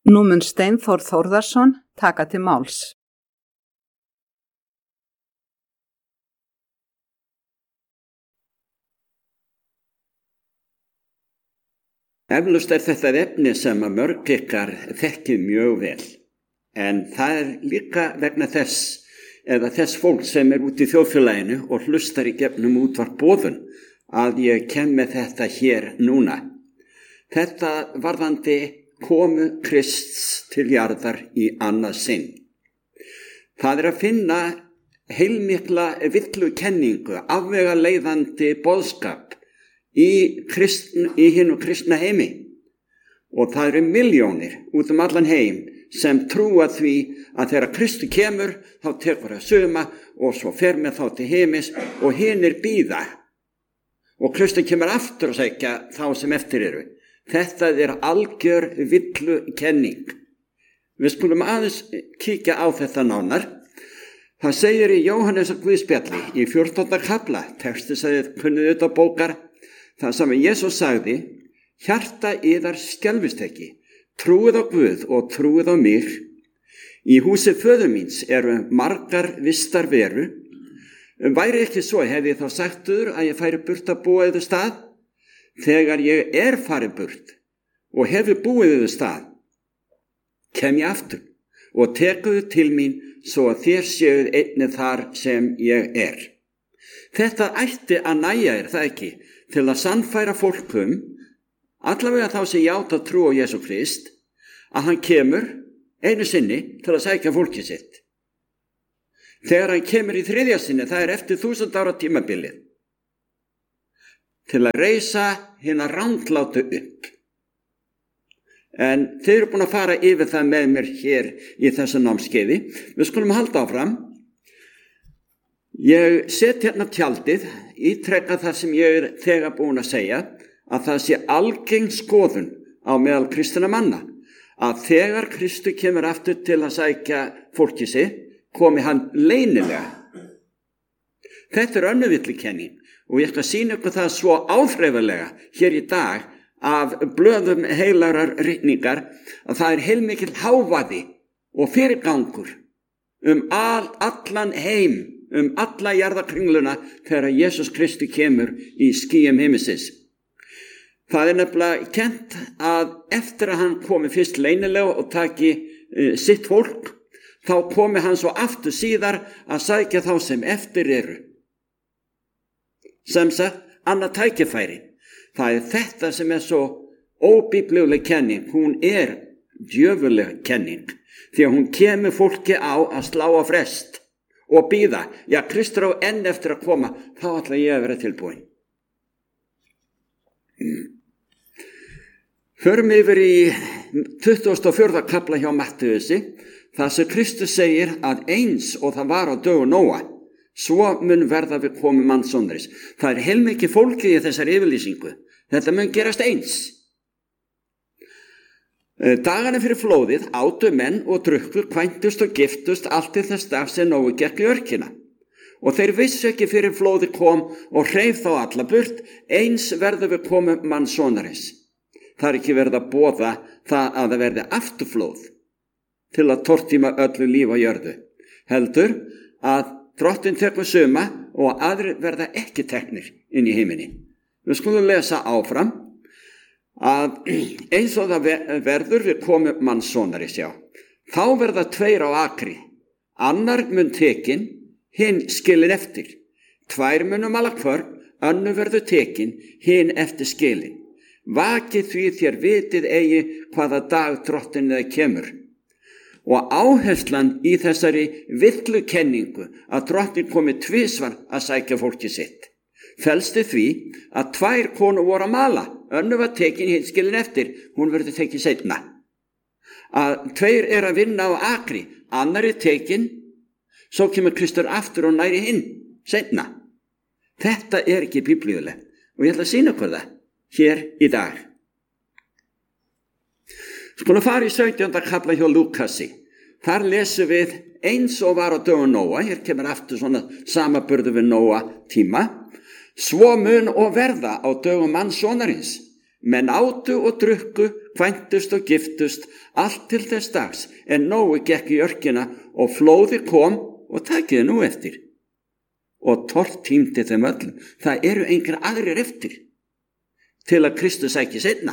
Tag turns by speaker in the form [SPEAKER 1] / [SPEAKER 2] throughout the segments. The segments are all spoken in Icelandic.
[SPEAKER 1] Nú mun Steinþór Þórðarson taka til máls.
[SPEAKER 2] Eflaust þetta efni sem að mörg ykkar þekkið mjög vel, en það líka vegna þess fólk sem út í þjóðfélaginu og hlustar í gegnum útvarp Boðun að ég kem með þetta hér núna. Þetta varðandi komu Krists til jarðar í annað sinn. Það að finna heilmikla villukenningu, afvegaleiðandi boðskap í hinu kristna heimi, og það eru milljónir út allan heim sem trúa því að þegar Kristur kemur þá tekur það suma og svo fer með þá til heimis og hinir bíða og Kristur kemur aftur og sækja þá sem eftir eru. Þetta algjör villukenning. Við skulum aðeins kíkja á þetta nánar. Það segir í Jóhannesar Guðspjalli í 14. kafla, texti segir kunnið utan bókar, það sem Jesús sagði: hjarta yðar skelfist ekki, trúið á Guð og trúið á mig. Í húsi föður míns eru margar vistar veru. Væri ekki svo, hefði þá sagtur að ég færi burt að búa yður stað. Þegar ég farið burt og hefur búið yður stað, kem ég aftur og tekuðu til mín svo að þér séuð einnig þar sem ég er. Þetta ætti að nægja það ekki, til að sannfæra fólkum, allavega þá sem játa trú á Jesú Krist, að hann kemur einu sinni til að sækja fólkið sitt. Þegar hann kemur í 3. sinni, það eftir 1000 ára tímabilið, til að reisa hina ranglátu upp. En þeir eru búin að fara yfir það með mér hér í þessu námskeiði. Við skulum halda áfram. Ég set hérna tjaldið, ítrekka það sem ég þegar búin að segja, að það sé algeng skoðun á meðal kristinna manna, að þegar Kristur kemur aftur til að sækja fólkið sitt, komi hann leynilega. Þetta önnur villukenning og ég ætla að sýna ykkur það svo áþreifanlega hér í dag af blöðum heilarar ritningar að það heilmikill hávaði og fyrirgangur allan heim, alla jarðarkringluna þegar Jesús Kristur kemur í skýjum himinsins. Það nefnilega kennt að eftir að hann komi fyrst leynilega og taki sitt fólk, þá komi hann svo aftur síðar að sækja þá sem eftir eru. Sem sagt, annað tækifæri. Það þetta sem svo óbíbluleg kenning, hún djöfuleg kenning, því að hún kemur fólki á að slá á frest og bíða. Já, Kristur á enn eftir að koma, þá ætla ég að vera tilbúin. Förum yfir í 24. kafla hjá Mattheusi, þar sem Kristus segir að eins og það var á dögum Nóa, svo mun verða við komu mannssonaris. Það heilmikið fólki í þessari yfirlýsingu. Þetta mun gerast eins. Dagana fyrir flóðið átu menn og drukku, kvæntust og giftust allt til þess dag sem Nói gekk í örkina. Og þeir vissu ekki fyrir flóðið kom og hreif þá alla burt, eins verða við komu mannssonaris. Það ekki verið að boða það að það verði afturflóð til að tortíma öllu líf á jörðu. Heldur að Drottinn tekur suma og aðrir verða ekki teknir inn í himini. Við skulum lesa áfram að eins og það verður við komu mannssonaris, já. Þá verða 2 á akri, annar mun tekin, hinn skilin eftir. 2 munu mala kvörn, önnur verður tekin, hinn eftir skilin. Vakið því þér vitið eigi hvaða dag Drottinn kemur. Og áherslan í þessari villukenningu að Drottinn komi tvisvar að sækja fólkið sitt felst í því að 2 konur voru að mala, önnur var tekin, hinn skilin eftir, hún verður tekin seinna. Að 2 að vinna á akri, annar tekin, svo kemur Kristur aftur og næri hinn seinna. Þetta ekki biblíulegt og ég ætla að sýna ykkur það hér í dag. Skulum fara í 17. kafla hjá Lúkasi. Þar lesum við eins og var á dögum Nóa, hér kemur aftur svona samaburður við Nóa tíma. Svo mun og verða á dögum mannssonarins. Menn átu og drukku, kvæntust og giftust, allt til þess dags, en Nói gekk í örkina og flóði kom og takiði nú eftir. Og tortímdi þeim öllum. Það eru einhver aðrir eftir til að Kristus sæki seinna.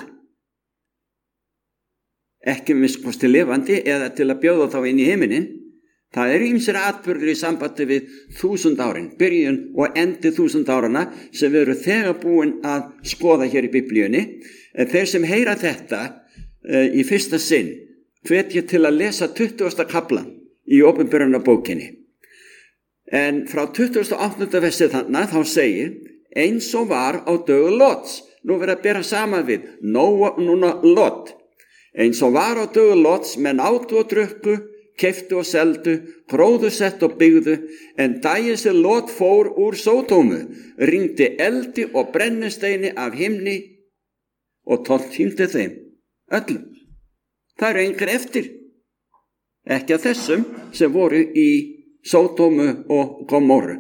[SPEAKER 2] Ekki minnst lifandi eða til að bjóða þá inn í himinin. Það eru ýmsir atburðir í sambandi við 1000 árin, byrjun og endi 1000 árana sem við erum þegar búin að skoða hér í Biblíunni. Þeir sem heyra þetta í fyrsta sinn hvet ég til að lesa 20. kaflan í Opinberunarbókinni. En frá 28. versi þarna þá segir, eins og var á dögum Lots. Nú verður að bera saman við núna Lot. Eins og var á dögum Lots, menn átu og drukku, keyptu og seldu, gróðusett og byggðu, en daginn sem Lot fór úr Sódómu, rigndi eldi og brennisteini af himni og tortímdi þeim öllum. Það eru einhver eftir, ekki að þessum sem voru í Sódómu og Gomorru.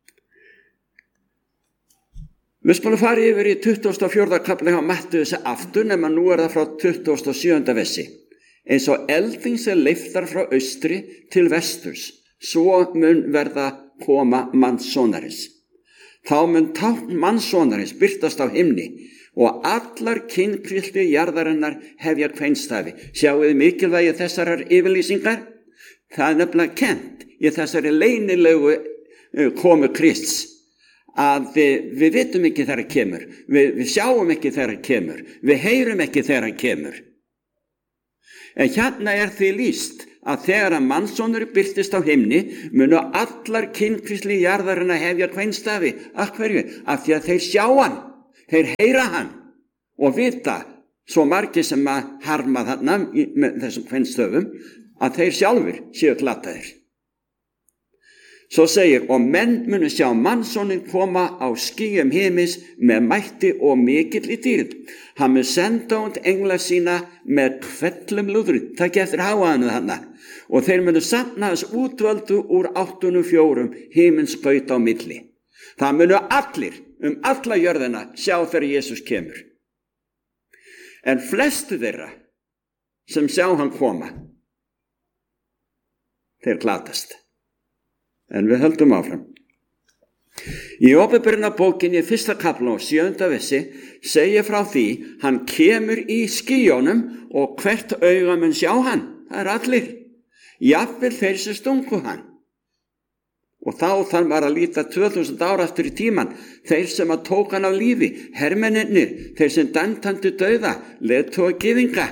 [SPEAKER 2] Við skulum fara yfir í 24. kafla hjá Mattheussi aftur, nema nú það frá 27. versi. Eins og elding sem leiftar frá austri til vesturs, svo mun verða koma mannssonarins. Þá mun tákn mannssonarins birtast á himni og allar kynkvillir jarðarinnar hefja kveinstafi. Sjáuð mikilvægi þessarar yfirlýsingar? Það er nefnilega kennt í þessari leynilegu komu Krists að við vitum ekki þegar hann kemur, við sjáum ekki þegar hann kemur, við heyrum ekki þegar hann kemur. En hérna er því lýst að þegar að mannssonur birtist á himni munu allar kynkvísli jarðarinnar hefja kveinstafi. Af hverju? Af því að þeir sjá hann, þeir heyra hann og vita, svo margir sem að harma þarna með þessum kveinstöfum, að þeir sjálfur séu glataðir. Svo segir, og menn munu sjá mannssonin koma á skýjum himis með mætti og mikill í dýrð. Hann mun senda út engla sína með hvellum lúðri, takk eftir háaðinu þarna, og þeir munu safna þess útvöldu úr 84 himinskaut á milli. Það munu allir, alla jörðina, sjá þegar Jesús kemur. En flestu þeirra sem sjá hann koma, þeir glatast. En við höldum áfram. Í Opinberunarbókinni 1. kafla og 7. versi segir frá því, hann kemur í skýjónum og hvert auga mun sjá hann. Það er allir. Jafnvel þeir sem stungu hann. Og þá þarf maður að líta 2000 ára aftur í tíman. Þeir sem að tók hann af lífi, hermennirnir, þeir sem dæmt hann til dauða, leiðtogagyðinga.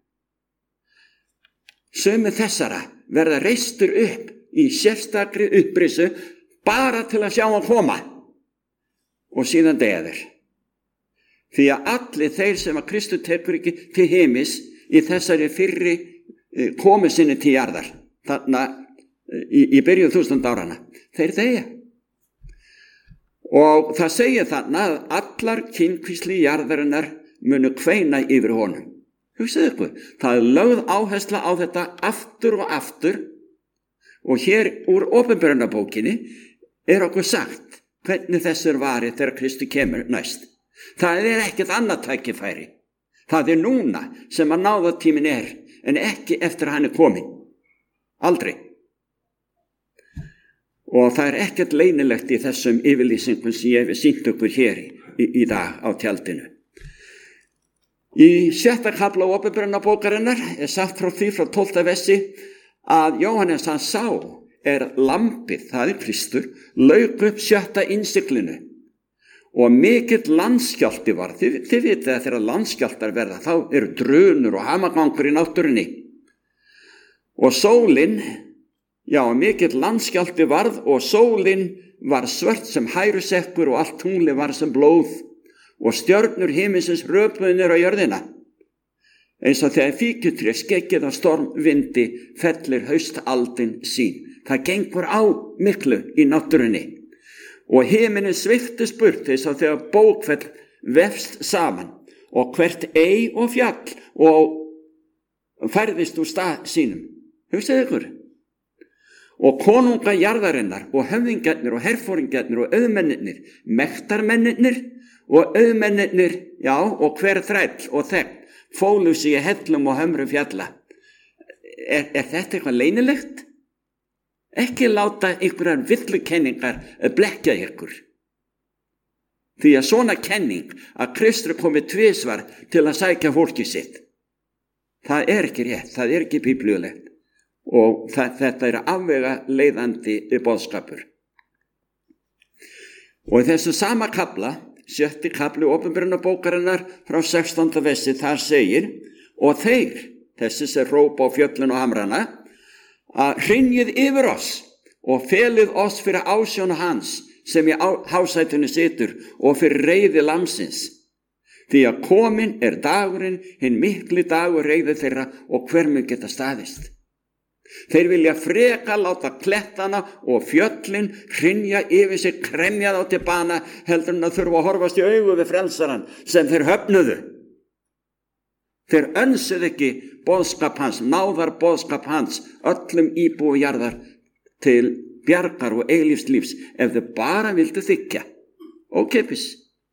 [SPEAKER 2] Sumir þessara verða reistur upp í sérstakri upprisu bara til að sjá hann koma og síðan deyja þeir. Því að allir þeir sem að Kristur tekur ekki til heimis í þessari fyrri komu sinni til jarðar, þarna í byrjun 1000 árana, þeir deyja. Og það segir þarna að allar kynkvísli jarðarinnar munu kveina yfir honum. Hugsið ykkur, það er lögð áhersla á þetta aftur og aftur. Og hér úr Opinberunarbókinni er okkur sagt hvernig þessur varið þegar Kristi kemur næst. Það er ekkert annað tækifæri. Það er núna sem að náðatíminn er, en ekki eftir að hann er komin. Aldrei. Og það er ekkert leynilegt í þessum yfirlýsingum sem ég hef sýnt okkur hér í dag á tjaldinu. Í 6. kafla Opinberunarbókarinnar er sagt frá því frá 12. versi að Jóhannes hann sá lampið, það er Kristur, lauk upp 7. innsiglinu og mikill landskjálfti var. Þið vitið að þegar landskjálftar verða, þá eru drunur og hamagangur í náttúrunni. Og sólin, mikill landskjálfti varð og sólin var svört sem hærusekkur og allt tungli var sem blóð og stjörnur himinsins röpuðu niður á jörðina. Eins og þegar fíkjutré skeggið á stormvindi fellir haustaldin sín. Það gengur á miklu í náttúrunni. Og himinin sviftist burt eins og þegar bókfell vefst saman og hvert ei og fjall og færðist úr stað sínum. Hugsið ykkur. Og konunga jarðarinnar og höfðingjarnir og herforingjarnir og auðmennirnir, mektarmennirnir og auðmennirnir, og hver þræll og þegn, fólu sig í hellum og hömrum fjalla. Er þetta eitthvað leynilegt? Ekki láta einhverjar villukenningar blekkja ykkur. Því að svona kenning að Kristur komi tvisvar til að sækja fólkið sitt, það er ekki rétt, það er ekki biblíulegt og þetta er afvega leiðandi boðskapur. Og í þessu sama kafla, 7. kafli Opinberunarbókarinnar frá 16. versi, þar segir: og þeir, þessi sem rópa á fjöllin og hamrana, að hrynjið yfir oss og felið oss fyrir ásjón hans sem í hásætinu situr og fyrir reiði lamsins. Því að komin er dagurinn, hinn mikli dagur reiði þeirra og hver mun geta staðist. Þeir vilja freka láta klettana og fjöllin hrynja yfir sig, kremja þá til bana, heldur en að þurfa að horfast í augu við frelsaran sem þeir höfnuðu. Þeir önsuðu ekki boðskap hans, náðar boðskap hans, öllum íbúi jarðar til bjargar og eilífs lífs, ef þau bara vildu þykja. Ókeypis.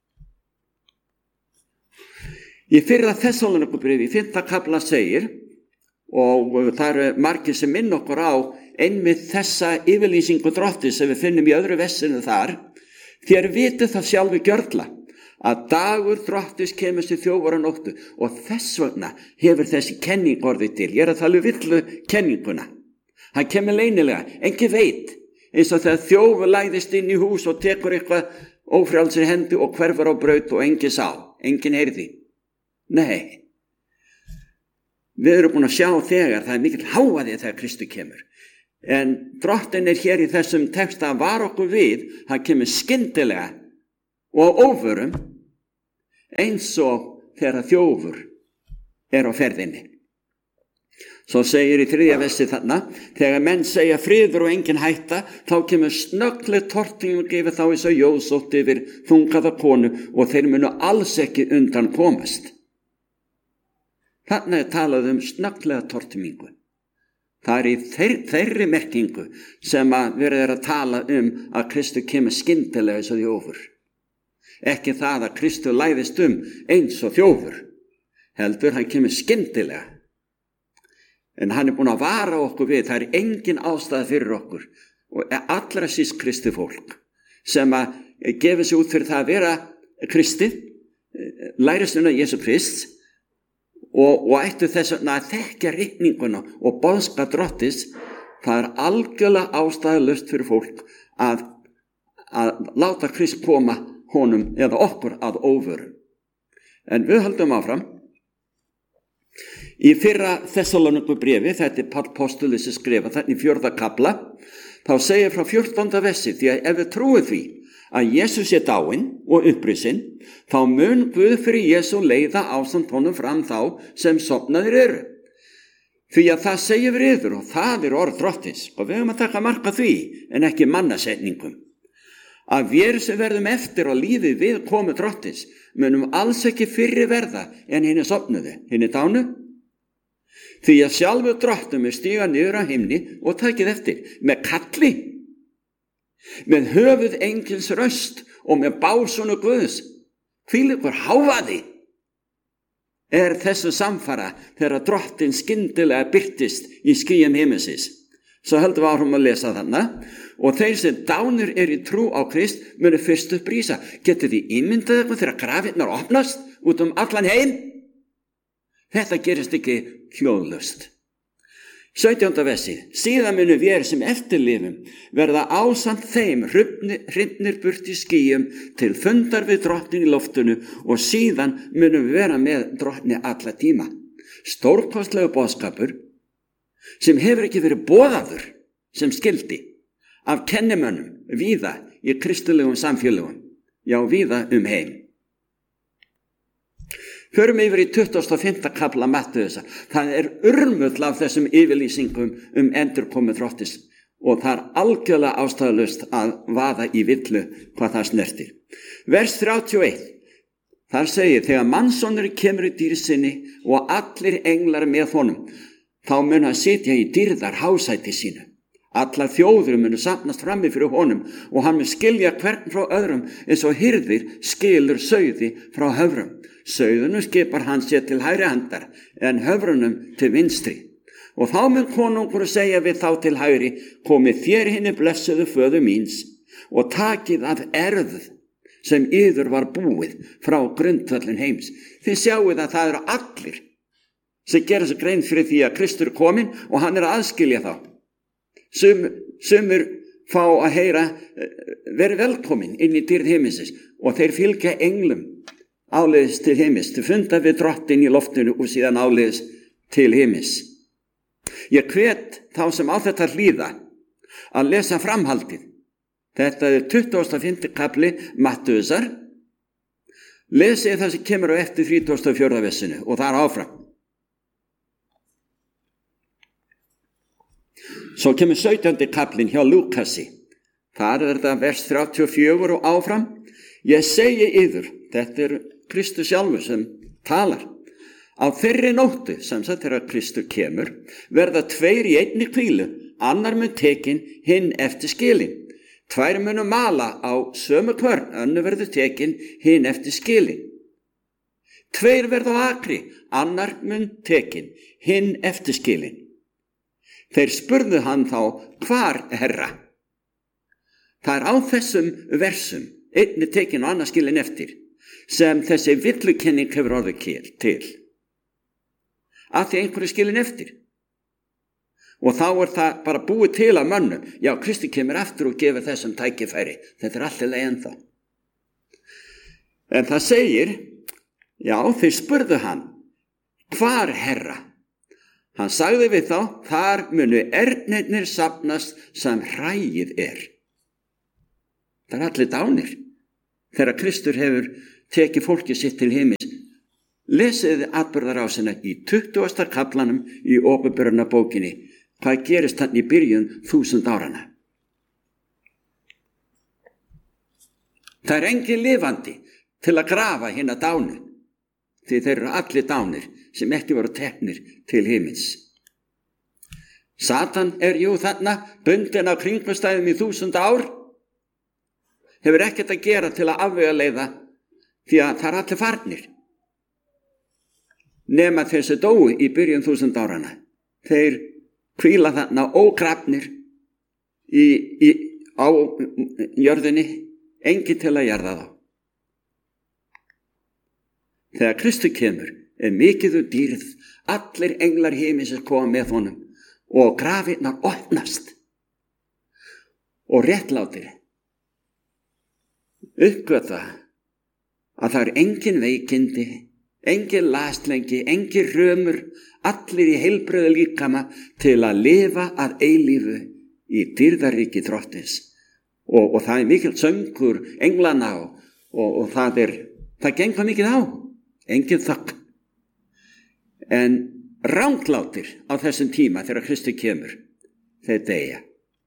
[SPEAKER 2] Í 1. Þessalóníkubréfi, 5. kafla segir, og það eru margir sem minn okkur á einmitt þessa yfirlýsingu Drottins sem við finnum í öðru vessinu þar: þér vitið það sjálfi gjörla að dagur Drottins kemur sér þjófar á nóttu, og þess vegna hefur þessi kenning orðið til. Ég er að tala villu kenninguna. Hann kemur leynilega, engin veit, eins og þegar þjófur læðist inn í hús og tekur eitthvað ófrjálsir hendi og hverfur á braut og engin sá, engin heyrði. Nei, við erum búin að sjá þegar, það er mikill hávaði þegar Kristur kemur. En Drottinn er hér í þessum texta að vara okkur við, hann kemur skyndilega og óvörum, eins og þegar þjófur er á ferðinni. Svo segir í 3. versi þarna: þegar menn segja friður og engin hætta, þá kemur snöggleg tortíming og gefur þá eins og jóðsótt yfir þungaða konu, og þeir munu alls ekki undan komast. Þarna er talað snögglega tortímingu. Það er í þeirri merkingu sem að verið að tala að Kristur kemur skyndilega eins og þjófur. Ekki það að Kristur læðist eins og þjófur, heldur hann kemur skyndilega. En hann er búin að vara okkur við, það er engin ástæða fyrir okkur, og allra síst kristið fólk, sem að gefa sig út fyrir það að vera kristið, lærisveina Jesú Krists, og ættu þess að þekkja ritninguna og boðskap Drottins. Það er algjörlega ástæðulaust fyrir fólk að láta Krist koma honum eða okkur að óvörum. En við höldum áfram. Í 1. Þessalóníkubréfi, þetta er Páll postuli sem skrifa þarna í 4. kafla, þá segir frá 14. versi: því að ef við trúið því að Jesús er dáinn og upprisinn, þá mun Guð fyrir Jesú leiða ásamt honum fram þá sem sofnaðir eru. Því að það segir við yður, og það er orð Drottins, og við höfum að taka mark á því en ekki mannasetningum, að við sem verðum eftir á lífi við komu Drottins munum alls ekki fyrri verða en hinni sofnuðu, hinni dánu. Því að sjálfur Drottum er stíga niður á himni og takið eftir með kalli, með höfuð engils röst og með básunu Guðs. Hvílíkur hávaði er þessu samfara þegar Drottinn skyndilega birtist í skýjum himinsins. Svo höldum við áfram að lesa þarna: og þeir sem dánir er í trú á Krist munu fyrst upp rísa. Getið þið ímyndað eitthvað þegar grafirnar opnast út allan heim? Þetta gerist ekki hljóðlaust. 17. versi: síðan munu við sem eftirlifum verða ásamt þeim hrifnir burt í skýjum til fundar við Drottinn í loftinu, og síðan munum við vera með Drottni alla tíma. Stórkostlegu boðskapur sem hefur ekki verið boðaður sem skildi af kennimönnum víða í kristilegum samfélögum, já víða heim. Förum yfir í 25. kafla Mattheusar. Það er urmull af þessum yfirlýsingum endurkomu Drottins, og það er algjörlega ástæðulaust að vaða í villu hvað það snertir. Vers 31. Þar segir: þegar mannssonurinn kemur í dýri sinni og allir englar með honum, þá mun hann sitja í dýrðar hásæti sínu. Allar þjóður munu safnast frammi fyrir honum og hann mun skilja hvern frá öðrum eins og hirðir skilur sauði frá höfrum. Sauðunum skipar hann sér til hægri handar en höfrunum til vinstri. Og þá mun konungur segja við þá til hægri, komið þér hinni blessuðu föður míns og takið af erð sem yður var búið frá grundvöllin heims. Þið sjáuð að það eru allir sem gera sig grein fyrir því að Kristur er kominn og hann er að aðskilja þá. Sumir fá að heyra, veri velkomin inn í dýrð himinsins og þeir fylgja englum áleiðis til himins, til funda við drottin í loftinu og síðan áleiðis til himins. Ég hvet þá sem á þetta hlýða að lesa framhaldið. Þetta er 25. kapli Mattheusar. Lesið það sem kemur á eftir 34. versinu og þar áfram. Svo kemur 17. kaplinn hjá Lúkasi. Þar er þetta vers 34 og áfram. Ég segi yður, þetta er Kristus sjálfur sem talar. Á þeirri nóttu, sem sagt þegar Kristur kemur, verða 2 í einni hvílu, annar mun tekin, hinn eftir skilin. 2 munu mala á sömu kvörn, önnur verður tekin, hinn eftir skilin. 2 verða á akri, annar mun tekin, hinn eftir skilin. Þeir spurðu hann þá, hvar herra? Það er á þessum versum, einni tekin og annar skilin eftir, sem þessi villukenning hefur orðið til. Að því einhverju skilin eftir. Og þá er það bara búið til af mönnum. Já, Kristi kemur aftur og gefur þessum tækifæri. Þetta er alltaf ennþá. En það segir, já, þeir spurðu hann, hvar herra? Hann sagði við þá, þar munu ernirnir safnast sem hræið er. Það er allir dánir. Þegar Kristur hefur tekið fólkið sitt til himins. Lesiði atburðarásina í 20. kaplanum í Åpenbarunarbókinni. Hvað gerist hann í byrjun 1000 áranna? Það er engin lifandi til að grafa hina dánu, því þeir eru allir dánir sem ekki voru teknir til himins. Satan er jú þarna bundinn á kringumstæðum í 1000 ár, hefur ekkert að gera til að afvegaleiða því að það er allir farnir. Nema þeir sem dóu í byrjun 1000 áranna. Þeir hvíla þarna ógrafnir á jörðinni, engin til að jarða þá. Þegar Kristur kemur er mikið dýrð, allir englar himins koma með honum og grafirnar opnast og réttlátir uppgötva að það er engin veikindi, engin lastlengi, engin römur, allir í heilbrigðu líkama til að lifa að eilífu í dýrðaríki drottins. Og það er mikill söngur englana og það gengur mikið á, engin þögn. En ranglátir á þessum tíma þegar Kristur kemur, þeir deyja.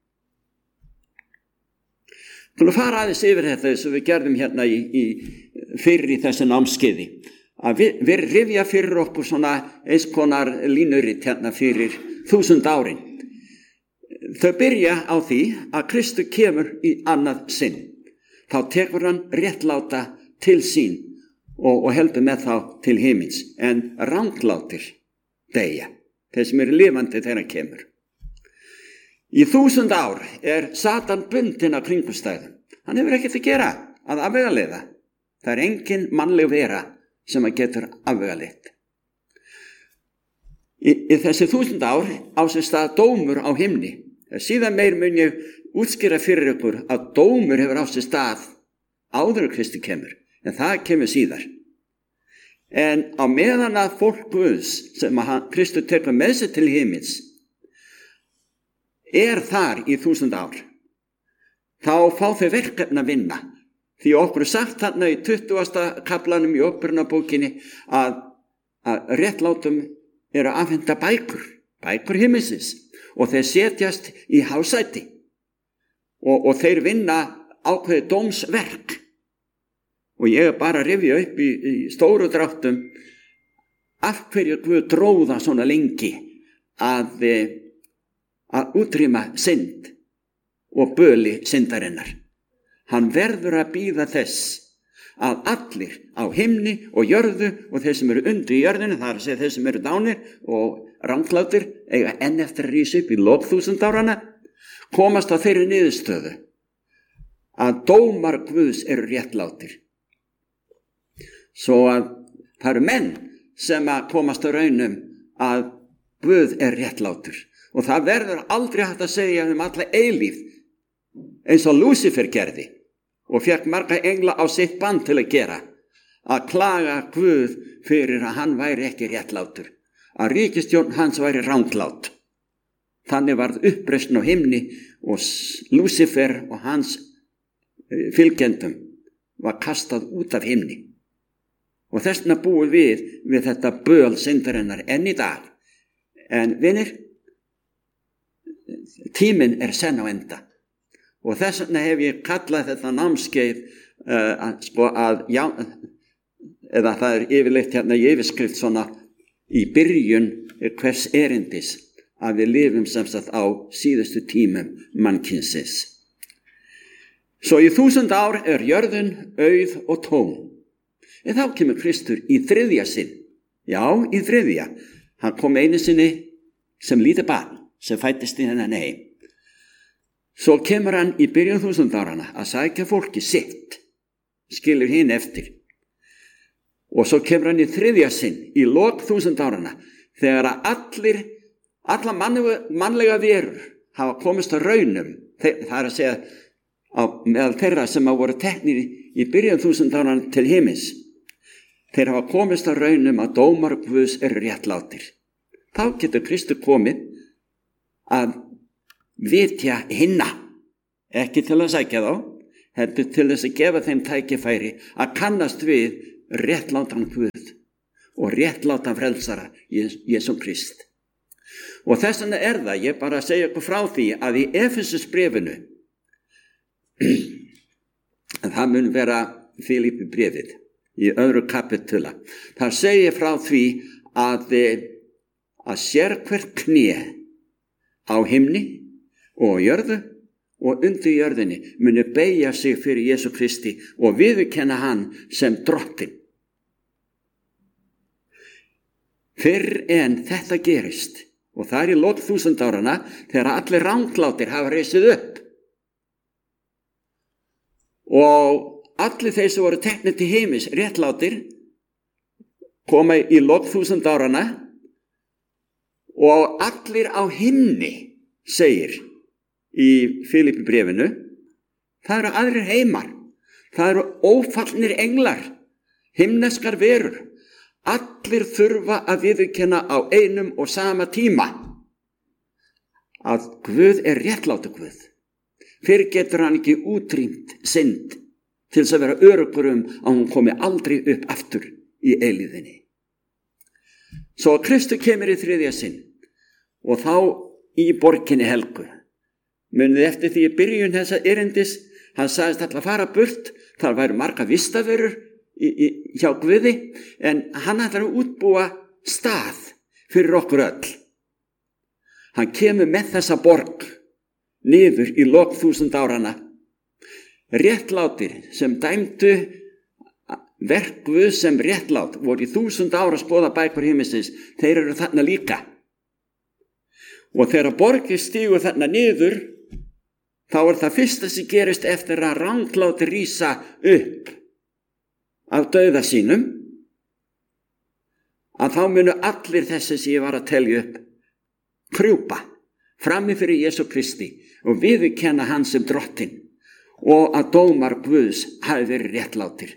[SPEAKER 2] Þú fara aðeins yfir þetta eins og við gerðum hérna fyrir í þessu námskeiði. Að við rifja fyrir okkur svona eins konar línurit hérna fyrir 1000 árin. Þau byrja á því að Kristur kemur í annað sinn. Þá tekur hann réttláta til sín og heldur með þá til himins. En ranglátir deyja, þeir sem eru lifandi þegar hann kemur. Í 1000 ár er Satan bundinn á kringumstæðum. Hann hefur ekkert að gera að afvegaleiða. Það er engin mannleg vera sem að getur afvegaleitt. Í þessi 1000 ár á sér stað dómur á himni. Síðan meir mun ég útskýra fyrir ykkur að dómur hefur á sér stað áður en Kristi kemur, en það kemur síðar. En á meðan að fólk Guðs sem að Kristur tekur með sér til himins er þar í 1000 ár, þá fá þau verkefni að vinna. Því okkur er sagt þarna í 20. kaplanum í Åpenbarunarbókinni að réttlátum eru að afhenda bækur himinsins og þeir setjast í hásæti og þeir vinna ákveðið dómsverk. Og ég er bara að rifja upp í stóru dráttum af hverju Guð dróða svona lengi að að útrýma synd og böli syndarinnar. Hann verður að bíða þess að allir á himni og jörðu og þeir sem eru undir í jörðinu, það er að segja þeir sem eru dánir og ranglátir, eiga enn eftir að rísa upp í lok 1000 áranna, komast á þeirri niðurstöðu að dómar Guðs eru réttlátir. Svo að það eru menn sem að komast á raunum að Guð er réttlátur. Og það verður aldrei hægt að segja alla eilífð eins og Lúsífer gerði og fékk marga engla á sitt band til að gera, að klaga Guð fyrir að hann væri ekki réttlátur, að ríkisstjórn hans væri ranglát. Þannig varð uppreisn á himni og Lúsífer og hans fylgjendum var kastað út af himni. Og þessna búum við þetta böl syndarinnar enn í dag. En vinir, tíminn er senn á enda. Og þess vegna hef ég kallað þetta námskeið eða það er yfirleitt hérna í yfirskrift svona í byrjun hvers erindis að við lifum sem sagt á síðustu tímum mannkynsins. Svo í 1000 ár er jörðin auð og tóm. En þá kemur Kristur í 3. sinn. Já, í 3. Hann kom einu sinni sem lítið barn sem fæddist í þennan heim. Svo kemur hann í byrjun 1000 áranna að sækja fólki sitt, skilur hinn eftir. Og svo kemur hann í 3. sinn í lok 1000 áranna þegar að alla mannlega verur hafa komist á raunum, það er að segja meðal þeirra sem hafa voru teknir í byrjun 1000 áranna til himins. Þeir hafa komist á raunum að dómar Guðs eru réttlátir. Þá getur Kristur komið að vitja hinna, ekki til að sækja þá, heldur til þess að gefa þeim tækifæri að kannast við réttlátan Guð og réttlátan frelsara Jesú Krist. Og þess vegna er það, ég bara að segja ykkur frá því að í Efesusbréfinu, það mun vera Filippibréfið í 2. kapitula, þar segir frá því að sérhvert kné á himni og jörðu og undir jörðinni muni beygja sig fyrir Jesú Kristi og viðurkenna hann sem drottinn. Fyrr en þetta gerist, og það er í lok 1000 áranna þegar allir ranglátir hafa reisið upp og allir þeir sem voru teknir til heimis réttlátir koma í lok 1000 áranna og allir á himni, segir í Filippibréfinu, það eru aðrir heimar, það eru ófallnir englar, himneskar verur, allir þurfa að viðurkenna á einum og sama tíma að Guð er réttlátur Guð. Fyrir getur hann ekki útrýmt synd til þess að vera öruggur að hún komi aldrei upp aftur í eilíðinni. Svo Kristur kemur í 3. sinn og þá í borginni helgu. Munið eftir því í byrjun þessa erindis, hann sagðist alltaf að fara burt, þar væru marga vistaverur hjá Guði, en hann ætlar að útbúa stað fyrir okkur öll. Hann kemur með þessa borg niður í lok 1000 áranna. Réttlátir sem dæmdu verk Guðs sem réttlát voru í 1000 ára að skoða bækur himinsins, þeir eru þarna líka. Og þegar borgir stígur þarna niður, þá er það fyrsta sem gerist eftir að ranglátir rísa upp af dauða sínum, að þá munu allir þessi sem ég var að telja upp krjúpa frammi fyrir Jesú Kristi og viðurkenna hann sem drottinn og að dómar Guðs hafi verið réttlátir.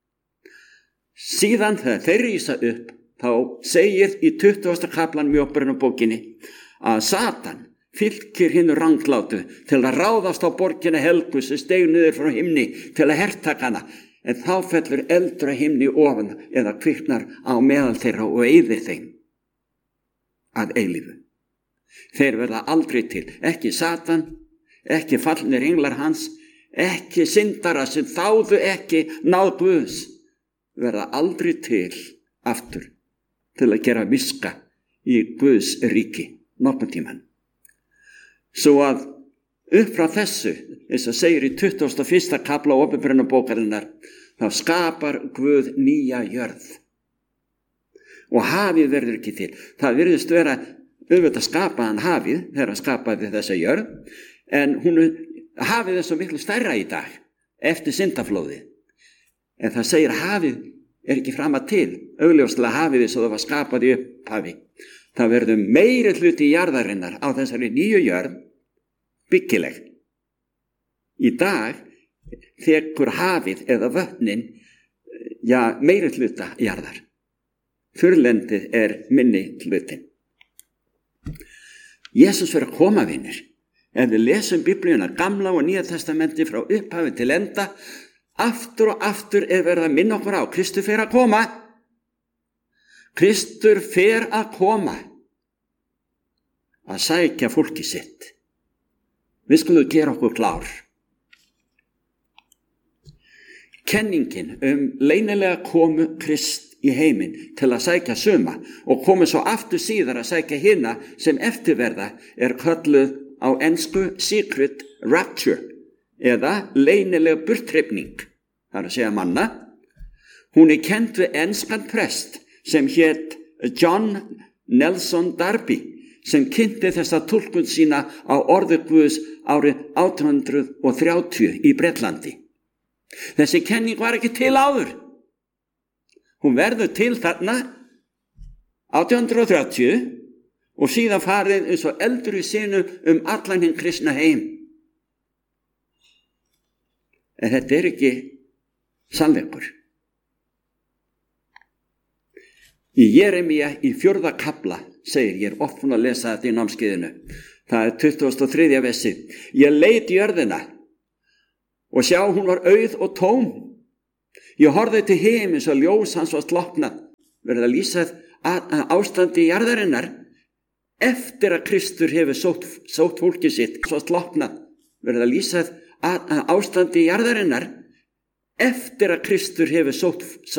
[SPEAKER 2] Síðan þegar þeir rísa upp, þá segir í 20. kaplan Mjóbrunarbókinni að Satan fylgir hinu ranglátu til að ráðast á borginni helgu sem steig niður frá himni til að hertaka hana, en þá fellur eldur á himni ofan eða kviknar á meðal þeirra og eyðir þeim að eilífu. Þeir verða aldrei til, ekki Satan, ekki fallnir englar hans, ekki syndara sem þáðu ekki náð Guðs, verða aldrei til aftur til að gera miska í Guðs ríki nokkurn tímann. Svo að upp frá þessu, eins og segir í 21. kafla Opinberunarbókarinnar, þá skapar Guð nýja jörð. Og hafið verður ekki til. Það virðist vera auðvitað skapaðan hafið þegar hann skapaði þessa jörð, en hafið er svo miklu stærra í dag eftir syndaflóðið. En það segir að hafið er ekki framar til, augljóslega hafið þess að það var skapað í upphafi. Það verður meiri hluti jarðarinnar á þessari nýju jörð byggileg. Í dag þekur hafið eða vötnin meiri hluta jarðar. Þurrlendið er minni hlutin. Jesús verður að koma, vinir. Ef við lesum Biblíuna, Gamla og Nýja testamenti frá upphafi til enda, aftur og aftur er verið að minna okkur á Kristur fer að koma. Kristur fer að koma að sækja fólki sitt. Við skulum gera okkur klár. Kenningin leynilega komu Krist í heiminn til að sækja suma og komu svo aftur síðar að sækja hina sem eftirverða er kölluð á ensku secret rapture eða leynileg burthrifning, það er að segja manna. Hún er kennd við enskan prest sem hét John Nelson Darby sem kynnti þessa túlkun sína á orði Guðs árið 1830 í Bretlandi. Þessi kenning var ekki til áður. Hún verður til þarna 1830 og síðan farið eins og eldur í sinu allan hinn kristna heim. En þetta er ekki sannleikur. Í Jeremía í 4. kafla segir, ég er oft búin að lesa þetta í námskeiðinu, það er 23. versi. Ég leit jörðina og sjá hún var auð og tóm. Ég horfði til himins og ljós hans var slokknað. Verið að lýsa ástandi jarðarinnar eftir að Kristur hefur sótt fólkið sitt svo slokknað. Verið að lýsa ástandi jarðarinnar eftir að Kristur hefur sótt